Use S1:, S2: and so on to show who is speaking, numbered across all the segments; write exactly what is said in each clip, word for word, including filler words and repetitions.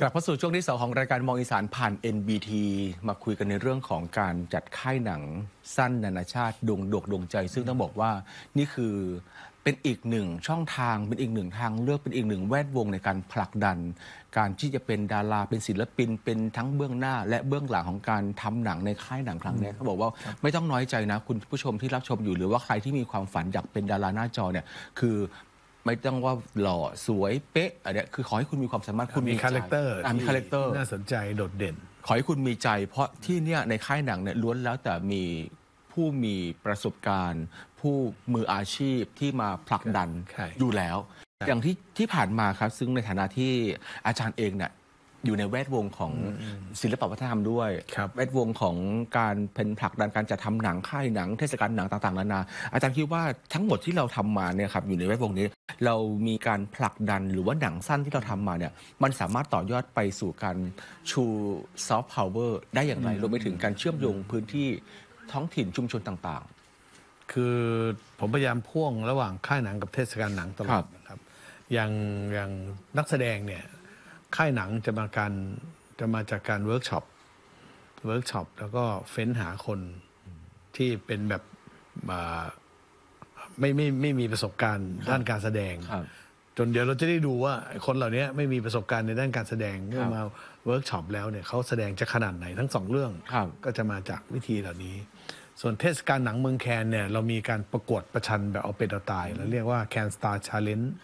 S1: กลับเข้าสู่ช่วงที่สองของรายการมองอีสานผ่าน เอ็น บี ที มาคุยกันในเรื่องของการจัดค่ายหนังสั้นนานาชาติดวงดวงดวงใจ ซึ่งต้องบอกว่านี่คือเป็นอีกหนึ่งช่องทางเป็นอีกหนึ่งทางเลือกเป็นอีกหนึ่งแวดวงในการผลักดัน การที่จะเป็นดาราเป็นศิลปินเป็นทั้งเบื้องหน้า และเบื้องหลังของการทำหนังในค่ายหนังครั้งนี้เขาบอกว่าไม่ต้องน้อยใจนะคุณผู้ชมที่รับชมอยู่หรือว่าใครที่มีความฝันอยากเป็นดาราหน้าจอเนี่ยคือไม่ต้องว่าหล่อสวยเป๊ะอันนี้คือขอให้คุณมีความสามารถคุณ
S2: มีคาแรคเตอร์
S1: มีคาแรคเตอร์
S2: น่าสนใจโดดเด่น
S1: ขอให้คุณมีใจเพราะที่เนี่ยในค่ายหนังเนี่ยล้วนแล้วแต่มีผู้มีประสบการณ์ ผู้มืออาชีพที่มาผลักดันอยู่แล้วอย่างที่ที่ผ่านมาครับซึ่งในฐานะที่อาจารย์เองเนี่ยอยู่ในแวดวงของศิลปวัฒนธรรมด้วยแวดวงของการเป็นผลักดันการจัดทำหนังค่ายหนังเทศกาลหนังต่างๆนานาอาจารย์คิดว่าทั้งหมดที่เราทำมาเนี่ยครับอยู่ในแวดวงนี้เรามีการผลักดันหรือว่าหนังสั้นที่เราทำมาเนี่ยมันสามารถต่อยอดไปสู่การชูซอฟต์พาวเวอร์ได้อย่างไรรวมไปถึงการเชื่อมโยงพื้นที่ท้องถิ่นชุมชนต่าง
S2: ๆคือผมพยายามพ่วงระหว่างค่ายหนังกับเทศกาลหนังตลอดนะครับอย่างอย่างนักแสดงเนี่ยค่ายหนังจะมาการจะมาจากการเวิร์กช็อปเวิร์กช็อปแล้วก็เฟ้นหาคนที่เป็นแบบไม่ไม่ไม่มีประสบการณ์ด้านการแสดงจนเดี๋ยวเราจะได้ดูว่าคนเหล่านี้ไม่มีประสบการณ์ในด้านการแสดงเมื่อมาเวิร์กช็อปแล้วเนี่ยเขาแสดงจะขนาดไหนทั้งสองเรื่องก็จะมาจากวิธีเหล่านี้ส่วนเทศกาลหนังเมืองแคนเนี่ยเรามีการประกวดประชันแบบเอาเป็นเอาตายเราเรียกว่าแคนสตาร์ชาเลนจ์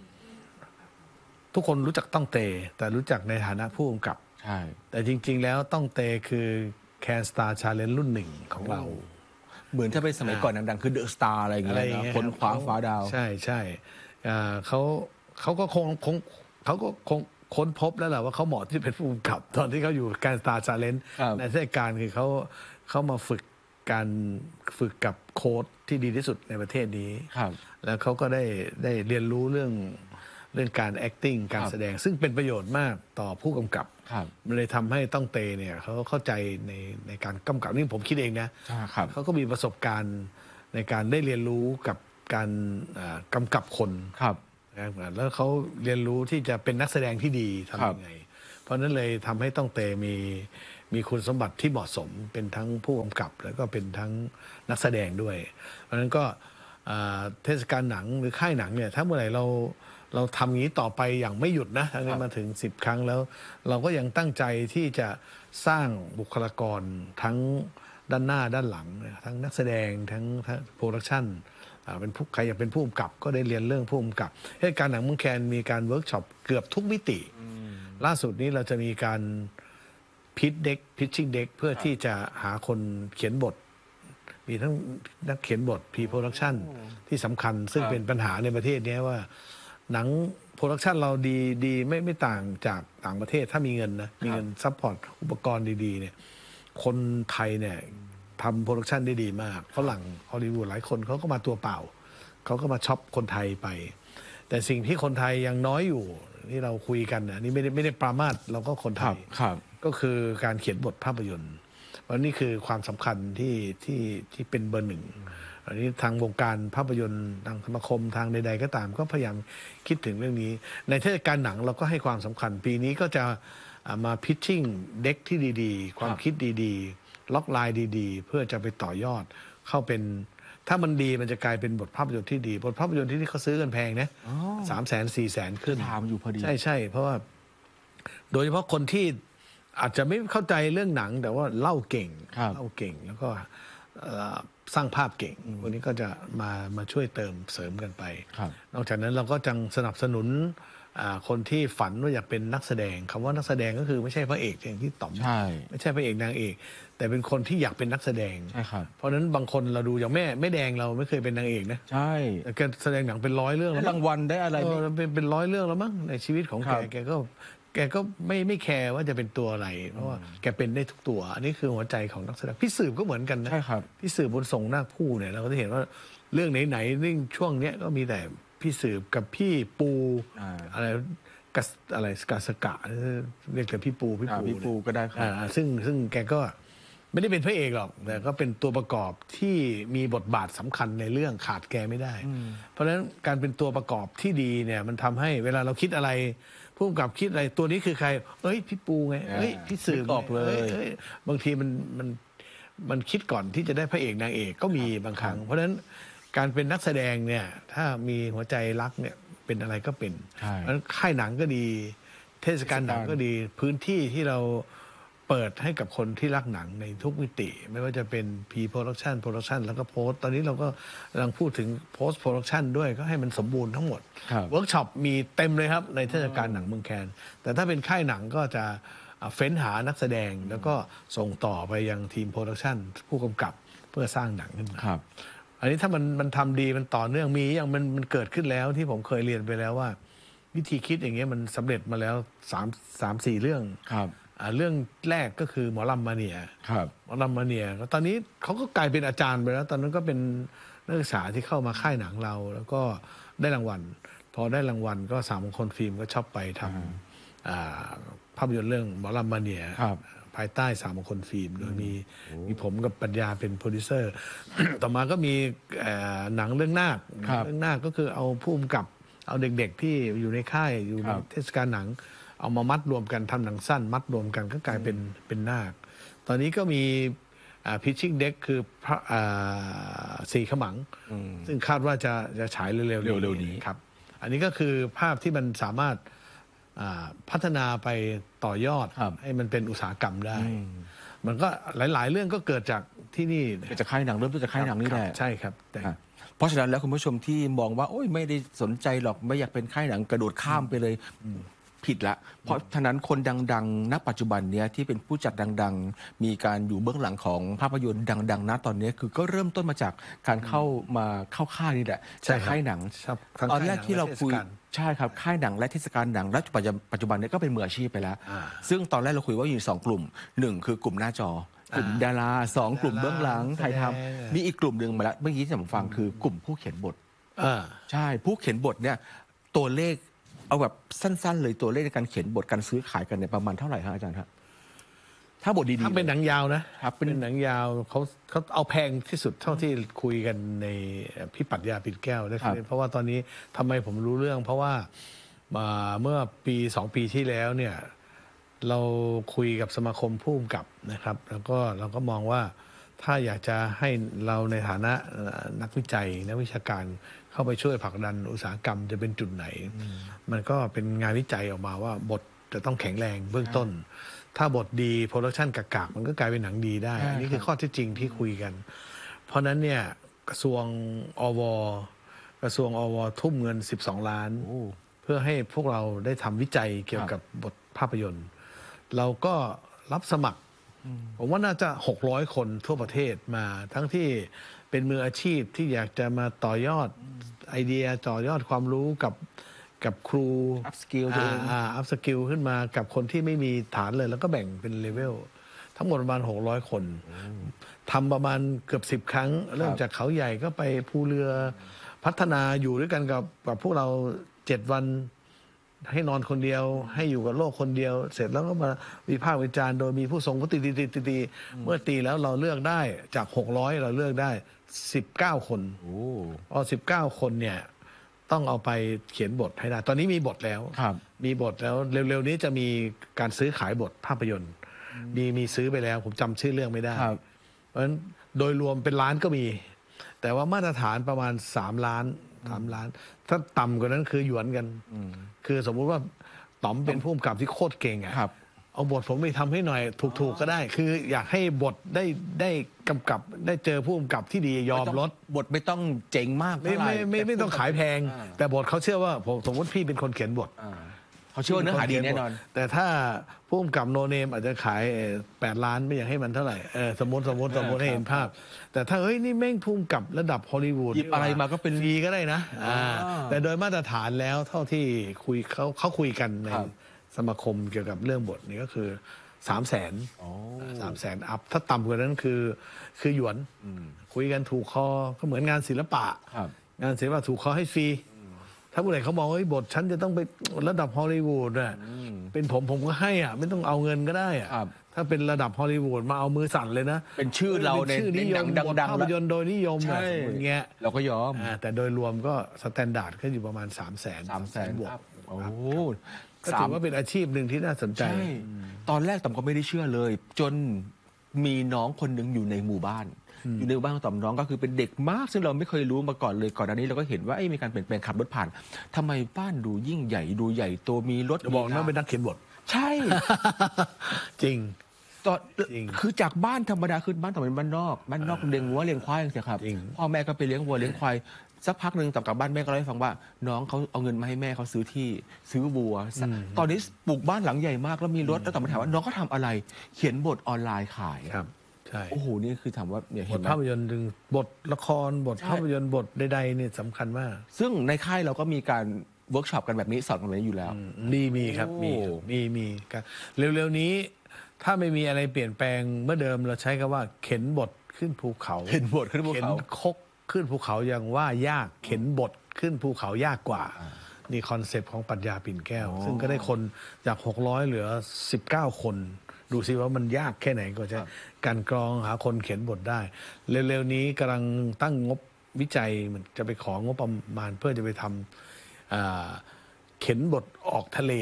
S2: ทุกคนรู้จักต้องเตแต่รู้จักในฐานะผู้กำกับ
S1: ใช่
S2: แต่จริงๆแล้วต้องเตคือแคนสตาร์ชาเลนจ์รุ่นหนึ่งของเรา
S1: เหมือนถ้าเป็นสมัยก่อนดังๆคือเดอะสตาร์อะไรอย่างเงี้ยคนคว้าฟ้าดาว
S2: ใช่ใช่เขาเขาก็คงคงเขาก็คงค้นพบแล้วแหละว่าเขาเหมาะที่เป็นผู้กำกับตอนที่เขาอยู่แคนสตาร์ชาเลนจ์ในเทศกาลคือเขาเขามาฝึกการฝึกกับโค้ชที่ดีที่สุดในประเทศนี้แล้วเขาก็ได้ได้เรียนรู้เรื่องเรื่องการ acting การแสดงซึ่งเป็นประโยชน์มากต่อผู้กำกับมันเลยทำให้ต้องเตเนี่ยเขาเข้าใจในในการกำกับนี่ผมคิดเองนะเขาก็มีประสบการณ์ในการได้เรียนรู้กับการกำกับคนแล้วเขาเรียนรู้ที่จะเป็นนักแสดงที่ดีทำยังไงเพราะนั้นเลยทำให้ต้องเตมีมีคุณสมบัติที่เหมาะสมเป็นทั้งผู้กำกับแล้วก็เป็นทั้งนักแสดงด้วยเพราะนั้นก็เทศกาลหนังหรือค่ายหนังเนี่ยถ้าเมื่อไหร่เราเราทำอย่างนี้ต่อไปอย่างไม่หยุดนะทั้งนี้มาถึงสิบครั้งแล้วเราก็ยังตั้งใจที่จะสร้างบุคลากรทั้งด้านหน้าด้านหลังทั้งนักแสดงทั้งโปรดักชั่นเป็นผู้ใครอยากเป็นผู้กำกับก็ได้เรียนเรื่องผู้กำกับเหตุการณ์หนังเมืองแคนมีการเวิร์กช็อปเกือบทุกมิติล่าสุดนี้เราจะมีการพิชเด็กพิชชิ่งเด็กเพื่อที่จะหาคนเขียนบทมีทั้งนักเขียนบทพีโปรดักชั่นที่สำคัญซึ่งเป็นปัญหาในประเทศนี้ว่าหนังโปรดักชันเราดีดีไม่ไม่ต่างจากต่างประเทศถ้ามีเงินนะมีเงินซัพพอร์ตอุปกรณ์ดีๆเนี่ยคนไทยเนี่ยทำโปรดักชันได้ดีมากฝรั่งฮอลลีวูดหลายคนเขาก็มาตัวเปล่าเขาก็มาช็อปคนไทยไปแต่สิ่งที่คนไทยยังน้อยอยู่ที่เราคุยกันนะนี่ไม่ได้ไม่ได้ปรามาสเราก็คนไทยก็คือการเขียนบทภาพยนตร์เพราะนี่คือความสำคัญที่ที่ที่เป็นเบอร์หนึ่งอันนี้ทางวงการภาพยนตร์ทางสมาคมทางใดๆก็ตามก็พยายามคิดถึงเรื่องนี้ในเทศกาลหนังเราก็ให้ความสำคัญปีนี้ก็จะมาพิชชิ่งเด็กที่ดีๆความคิดดีๆล็อกไลน์ดีๆเพื่อจะไปต่อยอดเข้าเป็นถ้ามันดีมันจะกลายเป็นบทภาพยนตร์ที่ดีบทภาพยนตร์ที่นี่เขาซื้อกันแพงนะสามแสนสี่แสนขึ้น
S1: ถามอยู่พอดี
S2: ใช่ใช่เพราะว่าโดยเฉพาะคนที่อาจจะไม่เข้าใจเรื่องหนังแต่ว่าเล่าเก่งเล่าเก่งแล้วก็สร้างภาพเก่งวันนี้ก็จะมามาช่วยเติมเสริมกันไปนอกจากนั้นเราก็จังสนับสนุนคนที่ฝันว่าอยากเป็นนักแสดงคำว่านักแสดงก็คือไม่ใช่พระเอกอย่างที่ต๋อมไม่ใช่พระเอกนางเอกแต่เป็นคนที่อยากเป็นนักแสดงเพราะฉะนั้นบางคนเราดูอย่างแม่แม่แดงเราไม่เคยเป็นนางเอกนะ
S1: ใช่
S2: แกแสดงหนังเป็นร้อยเรื่องแล้ว
S1: รางวัลได้อะไร
S2: เป็นเป็นร้อยเรื่องแล้วมั้งในชีวิตของแกแกก็แกก็ไม่ไม่แคร์ว่าจะเป็นตัวอะไรเพราะว่าแกเป็นได้ทุกตัวอันนี้คือหัวใจของนักแสดงพี่สืบก็เหมือนกันนะ
S1: ใช่ครับ
S2: พี่สืบบนส่งหน้าผู้เนี่ยเราก็จะเห็นว่าเรื่องไหนๆนิ่งช่วงเนี้ยก็มีแต่พี่สืบกับพี่ปูอะไรกัสอะไรกาสกะเรียกแต่พี่ปู
S1: พี่ปูพี่ปูก็ได้ครับ
S2: ซึ่งซึ่งแกก็ไม่ได้เป็นพระเอกหรอกแต่ก็เป็นตัวประกอบที่มีบทบาทสำคัญในเรื่องขาดแกไม่ได้เพราะฉะนั้นการเป็นตัวประกอบที่ดีเนี่ยมันทำให้เวลาเราคิดอะไรผู้กำกับคิดอะไรตัวนี้คือใครเอ้ยพี่ปูไงเอ้ยพี่สืบ
S1: ออกเลย
S2: บางทีมันมันมันคิดก่อนที่จะได้พระเอกนางเอกก็มีบางครั้งเพราะฉะนั้นการเป็นนักแสดงเนี่ยถ้ามีหัวใจรักเนี่ยเป็นอะไรก็เป็นเพราะฉะนั้นค่ายหนังก็ดีเทศกาลหนังก็ดีพื้นที่ที่เราเปิดให้กับคนที่รักหนังในทุกมิติไม่ว่าจะเป็น pre-production production แล้วก็ post ตอนนี้เราก็กำลังพูดถึง post production ด้วยก็ให้มันสมบูรณ์ทั้งหมดเวิร์กช็อปมีเต็มเลยครับในเทศกาลหนังเมืองแคนแต่ถ้าเป็นค่ายหนังก็จะเฟ้นหานักแสดงแล้วก็ส่งต่อไปยังทีมโปรดักชันผู้กำกับเพื่อสร้างหนังขึ้นมาอันนี้ถ้ามันมันทำดีมันต่อเนื่องมีอย่างมันมันเกิดขึ้นแล้วที่ผมเคยเรียนไปแล้วว่าวิธีคิดอย่างเงี้ยมันสำเร็จมาแล้วสามสามสี่เรื่อง
S1: ครับ
S2: เรื่องแรกก็คือหมอลำมาเนียหมอลำมาเนียตอนนี้เขาก็กลายเป็นอาจารย์ไปแล้วตอนนั้นก็เป็นนักศึกษาที่เข้ามาค่ายหนังเราแล้วก็ได้รางวัลพอได้รางวัลก็สามมงคลฟิล์มก็ชอบไปทำภาพยนตร์เรื่องหมอลำมาเนียภายใต้สามมงคลฟิล์มโดยมีมีผมกับปัญญาเป็นโปรดิวเซอร์ ต่อมาก็มีหนังเรื่องนาคเรื่องนาคก็คือเอาผู้กำกับเอาเด็กๆที่อยู่ในค่ายอยู่ในเทศกาลหนังเอามามัดรวมกันทำหนังสั้นมัดรวมกันก็กลายเป็นเป็นนาคตอนนี้ก็มีพิชชิ่งเด็กคือพระสี่ขมังซึ่งคาดว่าจะจะฉายเร็วๆนี้ครับอันนี้ก็คือภาพที่มันสามารถพัฒนาไปต่อยอดให้มันเป็นอุตสาหกรรมได้มันก็หลายๆเรื่องก็เกิดจากที่นี่
S1: จะค่ายหนังเริ่มต้นจากค่ายหนังนี่แหละ
S2: ใช่ครับ
S1: เพราะฉะนั้นแล้วคุณผู้ชมที่มองว่าโอ้ยไม่ได้สนใจหรอกไม่อยากเป็นค่ายหนังกระโดดข้ามไปเลยผิดละเพราะฉะนั้นคนดังๆณปัจจุบันเนี้ยที่เป็นผู้จัดดังๆมีการอยู่เบื้องหลังของภาพยนตร์ดังๆณตอนนี้คือก็เริ่มต้นมาจากการเข้ามาเข้าค่ายนี่แหละจากค่ายหนังตอนแรกที่เราคุยใช่ครับค่ายหนังและเทศกาลหนังและปัจจุบันนี้ก็เป็นมืออาชีพไปแล้วซึ่งตอนแรกเราคุยว่าอยู่สองกลุ่มหนึ่งคือกลุ่มหน้าจอกลุ่มดาราสองกลุ่มเบื้องหลังถ่ายทำมีอีกกลุ่มหนึ่งมาแล้วเมื่อกี้ที่ผมฟังคือกลุ่มผู้เขียนบทใช่ผู้เขียนบทเนี่ยตัวเลขเอาแบบสั้นๆเลยตัวเลขในการเขียนบทการซื้อขายกันเนี่ยประมาณเท่าไหร่ครับอาจารย์ครับถ้าบทดีๆ
S2: ถ้าเป็นหนังยาวนะครับเป็นหนังยาวเขาเขาเอาแพงที่สุดเท่าที่คุยกันในพี่ปรัชญาปิ่นแก้วได้เพราะว่าตอนนี้ทำไมผมรู้เรื่องเพราะว่ามาเมื่อปีสองปีที่แล้วเนี่ยเราคุยกับสมาคมผู้กำกับนะครับแล้วก็เราก็มองว่าถ้าอยากจะให้เราในฐานะนักวิจัยนักวิชาการเข้าไปช่วยผลักดันอุตสาหกรรมจะเป็นจุดไหนมันก็เป็นงานวิจัยออกมาว่าบทจะต้องแข็งแรงเบื้องต้นถ้าบทดีโปรดักชันกากๆมันก็กลายเป็นหนังดีได้อันนี้คือข้อเท็จจริงที่คุยกันเพราะนั้นเนี่ยกระทรวงอวกระทรวงอวทุ่มเงินสิบสองล้านเพื่อให้พวกเราได้ทำวิจัยเกี่ยวกับบทภาพยนตร์เราก็รับสมัครผมว่าน่าจะหกร้อยคนทั่วประเทศมาทั้งที่เป็นมืออาชีพที่อยากจะมาต่อยอดไอเดียต่อยอดความรู้กับกับครู
S1: อัพสกิล
S2: อ่าอัพสกิลขึ้นมากับคนที่ไม่มีฐานเลยแล้วก็แบ่งเป็นเลเวลทั้งหมดประมาณหกร้อยคนทำประมาณเกือบสิบครั้งเริ่มจากเขาใหญ่ก็ไปภูเรือพัฒนาอยู่ด้วยกันกับกับพวกเราเจ็ดวันให้นอนคนเดียวให้อยู่กับโลกคนเดียวเสร็จแล้วก็มาวิพากษ์วิจารณ์โดยมีผู้ทรงวุฒิตีตีตีตีเมื่อตีแล้วเราเลือกได้จากหกร้อยเราเลือกได้สิบเก้าคนอ๋อสิบเก้าคนเนี่ยต้องเอาไปเขียนบทให้ได้ตอนนี้มีบทแล้วมีบทแล้วเร็วๆนี้จะมีการซื้อขายบทภาพยนตร์มีมีซื้อไปแล้วผมจำชื่อเรื่องไม่ได้เพราะฉะนั้นโดยรวมเป็นล้านก็มีแต่ว่ามาตรฐานประมาณสามล้านสามล้านถ้าต่ำกว่านั้นคือหยวนกันคือสมมุติว่าต๋อมเป็นผู้กำกับที่โคตรเก่งอ่ะเอาบทผมไปทำให้หน่อยถูกๆก็ได้คืออยากให้บทได้ได้กำกับได้เจอผู้กำกับที่ดียอมลด
S1: บทไม่ต้องเจ๋งมาก
S2: ไม่ไม่ไม่ไม่ต้องขายแพงแต่บทเขาเชื่อว่าผมสมมติพี่เป็นคนเขียนบท
S1: เขาเชื่อเนื้อหาดีแน่นอน
S2: แต่ถ้าผู้กำกับโนเนมอาจจะขายแปดล้านไม่อยากให้มันเท่าไหร่สมมติสมมติสมมติให้เห็นภาพแต่ถ้าเฮ้ยนี่แม่งผู้กำกับระดับฮอลลีวูด
S1: หยิบอะไรมาก็เป็น
S2: ฟรีก็ได้นะแต่โดยมาตรฐานแล้วเท่าที่คุยเขาเขาคุยกันในสมาคมเกี่ยวกับเรื่องบทนี่ก็คือสามแสนสามแสนอัพถ้าต่ำกว่านั้นคือคือหยวนคุยกันถูกคอก็เหมือนงานศิลปะงานศิลปะถูกคอให้ฟรีถ้าผู้ใดเขามองว่าบทฉันจะต้องไประดับฮอลลีวูดอ่ะเป็นผมผมก็ให้อ่ะไม่ต้องเอาเงินก็ได้อ่ะถ้าเป็นระดับฮอลลีวูดมาเอามือสั่นเลยนะ
S1: เป็นชื่อเราใน
S2: ชื่อนิยมดังๆภาพยนตร์โดยนิยมอะไรอย่างเงี้ย
S1: เราก็ยอม
S2: แต่โดยรวมก็สแตนดาร์ดก็อยู่ประมาณสามแสน
S1: สามแสนบวกโอ้
S2: ก็ถือว่าเป็นอาชีพหนึ่งที่น่าสนใจ
S1: ใช่ตอนแรกต่อมก็ไม่ได้เชื่อเลย จนมีน้องคนหนึ่งอยู่ในหมู่บ้านอยู่ในหมู่บ้านของต่อมน้องก็คือเป็นเด็กมากซึ่งเราไม่เคยรู้มาก่อนเลยก่อนหน้านี้เราก็เห็นว่ามีการเปลี่ยนแปลงขับรถผ่านทำไมบ้านดูยิ่งใหญ่ดูใหญ่โตมีรถ
S2: บอกว่าเป็นนักเขียนบท
S1: ใช่
S2: จริง
S1: ตอนคือจากบ้านธรรมดาคือบ้านต่อมเป็นบ้านนอกบ้านนอกเลี้ยงวัวเลี้ยงควายอย่างเงี้ยครับพ่อแม่ก็ไปเลี้ยงวัวเลี้ยงควายสักพักหนึ่งต่อมกลับบ้านแม่ก็เล่าให้ฟังว่าน้องเขาเอาเงินมาให้แม่เขาซื้อที่ซื้อวัวตอนนี้ปลูกบ้านหลังใหญ่มากแล้วมีรถแล้วต่อมมาถามว่าน้องเขาทำอะไรเขียนบทออนไลน์ขาย
S2: ครับใช่
S1: โอ้โหนี่คือถามว่าเนี่ย
S2: บทภาพยนตร์ดึงบทละครบทภาพยนตร์บทใดๆเนี่ยสำคัญมาก
S1: ซึ่งในค่ายเราก็มีการเวิร์กช็อปกันแบบนี้สอนกันแบบนี้อยู่แล้ว
S2: มีมีครับมีมีมีครับเร็วๆนี้ถ้าไม่มีอะไรเปลี่ยนแปลงเมื่อเดิมเราใช้คำว่าเข็นบทขึ้นภูเขา
S1: เข็นบทขึ้นภูเขา
S2: เข็นคกขึ้นภูเขายังว่ายากเข็นบทขึ้นภูเขายากกว่านี่คอนเซปต์ของปรัชญาปิ่นแก้วซึ่งก็ได้คนจากหกร้อยเหลือสิบเก้าคนดูซิว่ามันยากแค่ไหนก็จะการกรองหาคนเขียนบทได้เร็วๆนี้กำลังตั้งงบวิจัยมันจะไปของงบประมาณเพื่อจะไปทำเข็นบทออกทะเล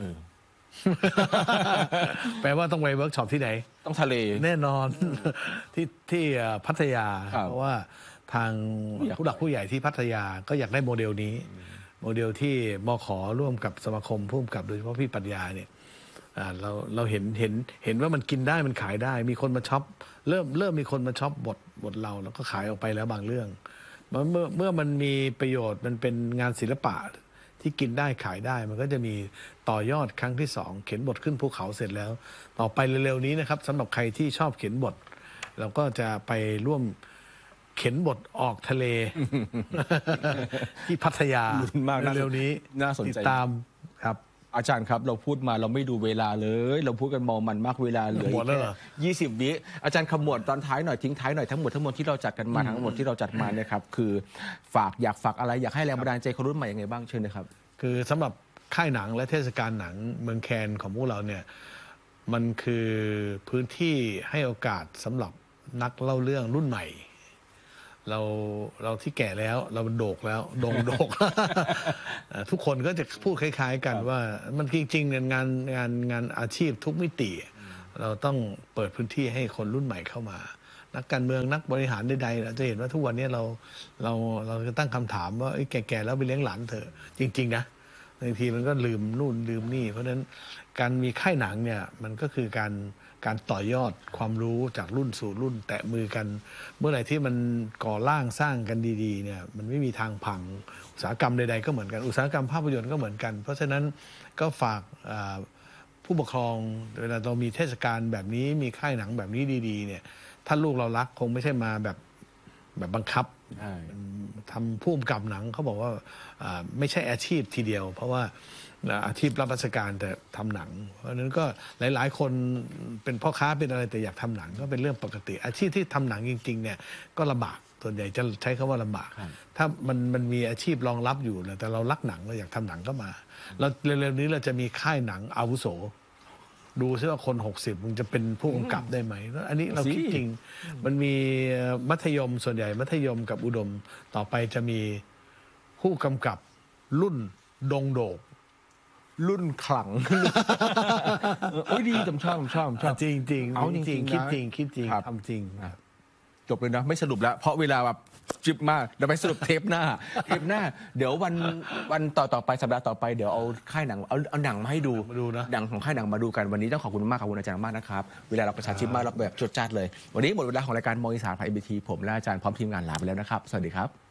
S2: แปลว่าต้องไปเวิร์กช็อปที่ไหน
S1: ต้องทะเล
S2: แน่นอนที่ที่พัทยาเพราะว่าทางผู้หลักผู้ใหญ่ที่พัทยาก็อยากได้โมเดลนี้โมเดลที่มข.ร่วมกับสมาคมผู้กำกับโดยเฉพาะพี่ปรัชญาเนี่ยเราเราเห็นเห็นเห็นว่ามันกินได้มันขายได้มีคนมาช็อปเริ่มเริ่มมีคนมาช็อปบทบทเราแล้วก็ขายออกไปแล้วบางเรื่องเมื่อเมื่อมันมีประโยชน์มันเป็นงานศิลปะที่กินได้ขายได้มันก็จะมีต่อยอดครั้งที่สองเขียนบทขึ้นภูเขาเสร็จแล้วต่อไปเร็วๆนี้นะครับสำหรับใครที่ชอบเขียนบทเราก็จะไปร่วมเขียนบทออกทะเล ที่พัทยาเร็วๆนี้
S1: น่าสนใจ
S2: ติดตามครับ
S1: อาจารย์ครับเราพูดมาเราไม่ดูเวลาเลยเราพูดกันมองมันมากเวลาเหลือแค่ยี่สิบวิอาจารย์ขมวดตอนท้ายหน่อยทิ้งท้ายหน่อยทั้งหมดทั้งมวลที่เราจัดกันมาทั้งหมดที่เราจัดมาเนี่ยครับคือฝากอยากฝากอะไรอยากให้แรงบันดาลใจคนรุ่นใหม่ยังไงบ้างเชิญเลยครับ
S2: คือสำหรับค่ายหนังและเทศกาลหนังเมืองแคนของพวกเราเนี่ยมันคือพื้นที่ให้โอกาสสำหรับนักเล่าเรื่องรุ่นใหม่เราเราที่แก่แล้วเราโดกแล้วโดงโดก ทุกคนก็จะพูดคล้ายๆกันว่ามันจริงๆงานงานงานอาชีพทุกมิติเราต้องเปิดพื้นที่ให้คนรุ่นใหม่เข้ามานักการเมืองนักบริหารใดๆเราจะเห็นว่าทุกวันนี้เราเราเราจะตั้งคำถามว่าแก่ๆแล้วไปเลี้ยงหลานเถอะจริงๆนะบางทีมันก็ลืมนู่นลืมนี่เพราะฉะนั้นการมีค่ายหนังเนี่ยมันก็คือการการต่อยอดความรู้จากรุ่นสู่รุ่นแตะมือกันเมื่อไหร่ที่มันก่อร่างสร้างกันดีๆเนี่ยมันไม่มีทางพังอุตสาหกรรมใดๆก็เหมือนกันอุตสาหกรรมภาพยนตร์ก็เหมือนกันเพราะฉะนั้นก็ฝากผู้ปกครองเวลาเรามีเทศกาลแบบนี้มีค่ายหนังแบบนี้ดีๆเนี่ยถ้าลูกเรารักคงไม่ใช่มาแบบแบบบังคับทำผู้กำกับหนังเขาบอกว่าไม่ใช่อาชีพทีเดียวเพราะว่าอาชีพรับราชการแต่ทำหนังเพราะฉะนั้นก็หลายๆคนเป็นพ่อค้าเป็นอะไรแต่อยากทำหนังก็เป็นเรื่องปกติอาชีพที่ทำหนังจริงๆเนี่ยก็ลำบากส่วนใหญ่จะใช้คำว่าลำบากถ้ามันมันมีอาชีพรองรับอยู่แต่เรารักหนังเราอยากทำหนังก็มาแล้วเร็วๆนี้เราจะมีค่ายหนังอาวุโสดูซิว่าคนหกสิบมึงจะเป็นผู้กำกับได้ไหมแล้วอันนี้เราคิดจริงมันมีมัธยมส่วนใหญ่มัธยมกับอุดมต่อไปจะมีผู้กำกับรุ่นดงโดก
S1: รุ่นขลังโอ้ยดีจำชอบจำชอบจำชอบ
S2: จริงจริงเอาจริงคิดจริงคิดจริงทำจริง
S1: จบเลยนะไม่สรุปแล้วเพราะเวลาแบบจิบมากเดี๋ยวไปสรุปเทปหน้าเทปหน้าเดี๋ยววันวันต่อต่อไปสัปดาห์ต่อไปเดี๋ยวเอาค่ายหนังเอาเอาหนังมาให้ดู
S2: มาดูนะ
S1: หนังของค่ายหนังมาดูกันวันนี้ต้องขอบคุณมากขอบคุณอาจารย์มากนะครับเวลาเราประชาชิปมากเราแบบจดจัดเลยวันนี้หมดเวลาของรายการมออีสานไทย เอ็ม บี ที ผมและอาจารย์พร้อมทีมงานลาไปแล้วนะครับสวัสดีครับ